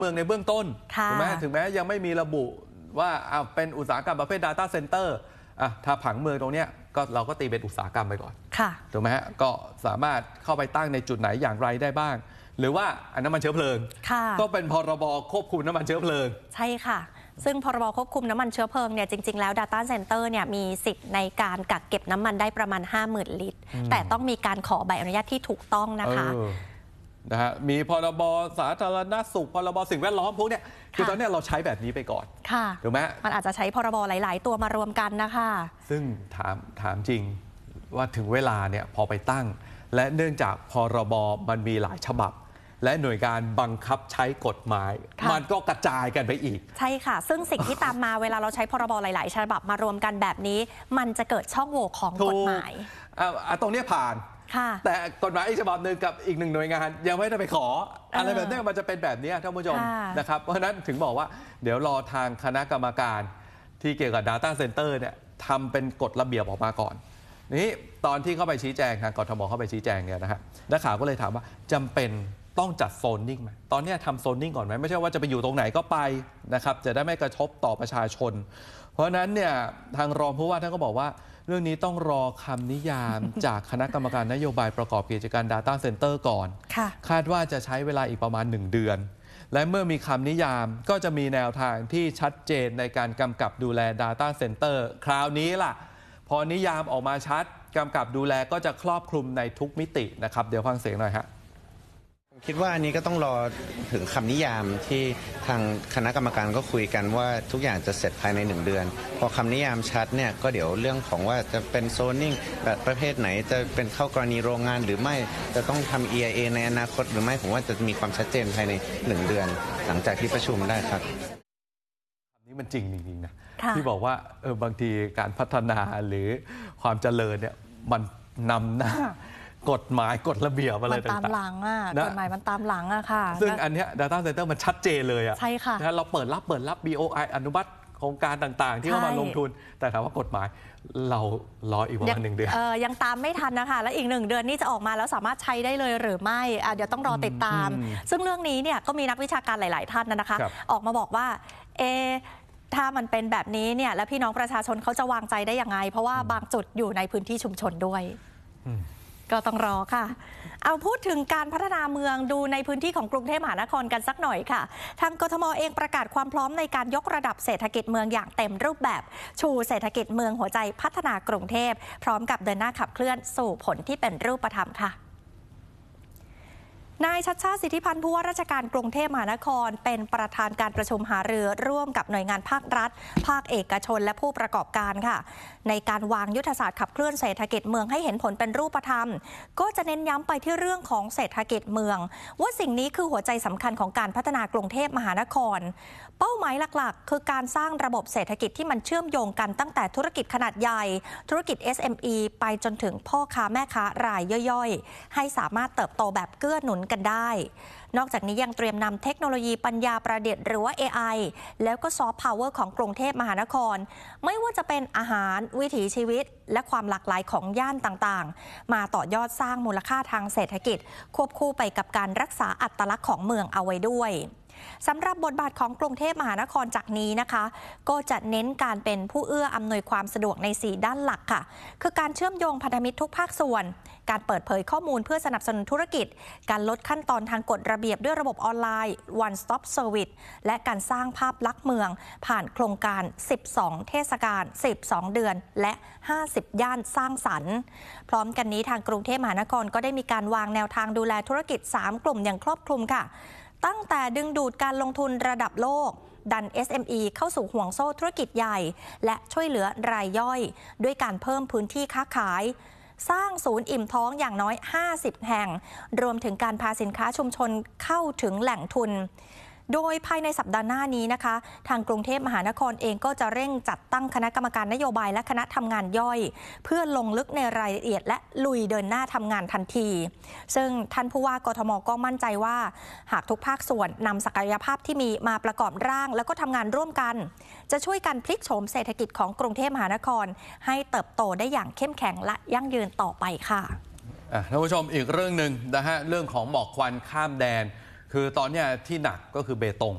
เมืองในเบื้องต้นถูกไหมถึงแม้ยังไม่มีระบุว่าเป็นอุตสาหกรรมประเภท Data Center ถ้าผังเมืองตรงนี้ก็เราก็ตีเป็นอุตสาหกรรมไปก่อนถูกไหมฮะก็สามารถเข้าไปตั้งในจุดไหนอย่างไรได้บ้างหรือว่าน้ำมันเชื้อเพลิงก็เป็นพรบควบคุมน้ำมันเชื้อเพลิงใช่ค่ะซึ่งพรบควบคุมน้ำมันเชื้อเพลิงเนี่ยจริงๆแล้ว Data Center เนี่ยมีสิทธิ์ในการกักเก็บน้ำมันได้ประมาณ 50,000 ลิตรแต่ต้องมีการขอใบอนุญาตที่ถูกต้องนะคะมีพรบสาธารณสุขพรบสิ่งแวดล้อมพวกเนี้ยคือตอนนี้เราใช้แบบนี้ไปก่อนถูกไหมมันอาจจะใช้พรบหลายๆตัวมารวมกันนะคะซึ่งถามจริงว่าถึงเวลาเนี่ยพอไปตั้งและเนื่องจากพรบมันมีหลายฉบับและหน่วยงานบังคับใช้กฎหมายมันก็กระจายกันไปอีกใช่ค่ะซึ่งสิ่งที่ตามมาเวลาเราใช้พรบหลายๆฉบับมารวมกันแบบนี้มันจะเกิดช่องโหว่ของกฎหมายตรงนี้ผ่านแต่กฎหมายอีกฉบับหนึ่งกับอีกหนึ่งหน่วยงานยังไม่ได้ไปขออะไรแบบนี้มันจะเป็นแบบนี้ท่านผู้ชมนะครับเพราะฉะนั้นถึงบอกว่าเดี๋ยวรอทางคณะกรรมการที่เกี่ยวกับ Data Center เนี่ยทำเป็นกฎระเบียบออกมาก่อนนี้ตอนที่เข้าไปชี้แจงทางกทมเข้าไปชี้แจงเนี่ยนะฮะนักข่าวก็เลยถามว่าจำเป็นต้องจัดโซนนิ่งไหมตอนนี้ทำโซนนิ่งก่อนไหมไม่ใช่ว่าจะไปอยู่ตรงไหนก็ไปนะครับจะได้ไม่กระทบต่อประชาชนเพราะฉะนั้นเนี่ยทางรองผู้ว่าท่านก็บอกว่าเรื่องนี้ต้องรอคำนิยามจากคณะกรรมการนโยบายประกอบกิจการ Data Center ก่อนคาดว่าจะใช้เวลาอีกประมาณ1 เดือนและเมื่อมีคำนิยามก็จะมีแนวทางที่ชัดเจนในการกำกับดูแล Data Center คราวนี้ล่ะพอนิยามออกมาชัดกำกับดูแลก็จะครอบคลุมในทุกมิตินะครับเดี๋ยวฟังเสียงหน่อยฮะคิดว่าอันนี้ก็ต้องรอถึงคำนิยามที่ทางคณะกรรมการก็คุยกันว่าทุกอย่างจะเสร็จภายใน1 เดือนพอคำนิยามชัดเนี่ยก็เดี๋ยวเรื่องของว่าจะเป็นโซนนิ่งแบบประเภทไหนจะเป็นเข้ากรณีโรงงานหรือไม่จะต้องทำ EIA ในอนาคตหรือไม่ผมว่าจะมีความชัดเจนภายใน1 เดือนหลังจากที่ประชุมได้ครับคำนี้มันจริงจริงๆนะที่บอกว่าบางทีการพัฒนาหรือความเจริญเนี่ยมันนำหน้ากฎหมายกฎระเบียบอะไรต่างๆมันตามหลังกฎหมายมันตามหลังค่ะซึ่งอันนี้ Data Center มันชัดเจนเลยใช่ค่ะเราเปิดรับ BOI อนุมัติโครงการต่างๆที่เข้ามาลงทุนแต่ถามว่ากฎหมายเรารออีกประมาณ1 เดือนยังตามไม่ทันนะคะและอีก1 เดือนนี่จะออกมาแล้วสามารถใช้ได้เลยหรือไม่เดี๋ยวต้องรอติดตามซึ่งเรื่องนี้เนี่ยก็มีนักวิชาการหลายๆท่านนะคะออกมาบอกว่าถ้ามันเป็นแบบนี้เนี่ยแล้วพี่น้องประชาชนเขาจะวางใจได้ยังไงเพราะว่าบางจุดอยู่ในพื้นที่ชุมชนด้วยก็ต้องรอค่ะเอาพูดถึงการพัฒนาเมืองดูในพื้นที่ของกรุงเทพมหานครกันสักหน่อยค่ะทางกทมเองประกาศความพร้อมในการยกระดับเศรษฐกิจเมืองอย่างเต็มรูปแบบชูเศรษฐกิจเมืองหัวใจพัฒนากรุงเทพพร้อมกับเดินหน้าขับเคลื่อนสู่ผลที่เป็นรูปธรรมค่ะนายชัชชาติ สิทธิพันธ์ผู้ว่าราชการกรุงเทพมหานครเป็นประธานการประชุมหารือร่วมกับหน่วยงานภาครัฐภาคเอกชนและผู้ประกอบการค่ะในการวางยุทธศาสตร์ขับเคลื่อนเศรษฐกิจเมืองให้เห็นผลเป็นรูปธรรมก็จะเน้นย้ำไปที่เรื่องของเศรษฐกิจเมืองว่าสิ่งนี้คือหัวใจสำคัญของการพัฒนากรุงเทพมหานครเป้าหมายหลักๆคือการสร้างระบบเศรษฐกิจที่มันเชื่อมโยงกันตั้งแต่ธุรกิจขนาดใหญ่ธุรกิจ SME ไปจนถึงพ่อค้าแม่ค้ารายย่อยๆให้สามารถเติบโตแบบเกื้อหนุนกันได้นอกจากนี้ยังเตรียมนำเทคโนโลยีปัญญาประดิษฐ์หรือว่า AI แล้วก็ซอฟต์พาวเวอร์ของกรุงเทพมหานครไม่ว่าจะเป็นอาหารวิถีชีวิตและความหลากหลายของย่านต่างๆมาต่อยอดสร้างมูลค่าทางเศรษฐกิจควบคู่ไปกับการรักษาอัตลักษณ์ของเมืองเอาไว้ด้วยสำหรับบทบาทของกรุงเทพมหานครจากนี้นะคะก็จะเน้นการเป็นผู้เอื้ออำนวยความสะดวกใน4ด้านหลักค่ะคือการเชื่อมโยงพันธมิตรทุกภาคส่วนการเปิดเผยข้อมูลเพื่อสนับสนุนธุรกิจการลดขั้นตอนทางกฎระเบียบด้วยระบบออนไลน์ One Stop Service และการสร้างภาพลักษณ์เมืองผ่านโครงการ12เทศกาล12เดือนและ50ย่านสร้างสรรค์พร้อมกันนี้ทางกรุงเทพมหานครก็ได้มีการวางแนวทางดูแลธุรกิจ3กลุ่มอย่างครอบคลุมค่ะตั้งแต่ดึงดูดการลงทุนระดับโลกดัน SME เข้าสู่ห่วงโซ่ธุรกิจใหญ่และช่วยเหลือรายย่อยด้วยการเพิ่มพื้นที่ค้าขายสร้างศูนย์อิ่มท้องอย่างน้อย50แห่งรวมถึงการพาสินค้าชุมชนเข้าถึงแหล่งทุนโดยภายในสัปดาห์หน้านี้นะคะทางกรุงเทพมหานครเองก็จะเร่งจัดตั้งคณะกรรมการนโยบายและคณะทำงานย่อยเพื่อลงลึกในรายละเอียดและลุยเดินหน้าทำงานทันทีซึ่งท่านผู้ว่ากทมก็มั่นใจว่าหากทุกภาคส่วนนำศักยภาพที่มีมาประกอบร่างแล้วก็ทำงานร่วมกันจะช่วยกันพลิกโฉมเศรษฐกิจของกรุงเทพมหานครให้เติบโตได้อย่างเข้มแข็งและยั่งยืนต่อไปค่ะท่านผู้ชมอีกเรื่องหนึ่งนะฮะเรื่องของหมอกควันข้ามแดนคือตอนนี้ที่หนักก็คือเบตง